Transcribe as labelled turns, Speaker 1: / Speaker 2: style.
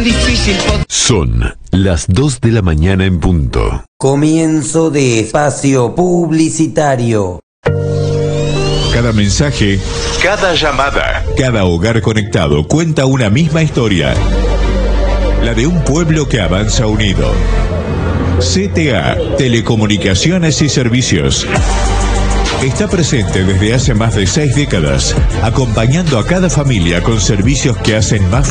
Speaker 1: Difícil.
Speaker 2: Son las 2 de la mañana en punto.
Speaker 3: Comienzo de espacio publicitario.
Speaker 4: Cada mensaje, cada llamada, cada hogar conectado cuenta una misma historia. La de un pueblo que avanza unido. CTA, Telecomunicaciones y Servicios. Está presente desde hace más de 6 décadas, acompañando a cada familia con servicios que hacen más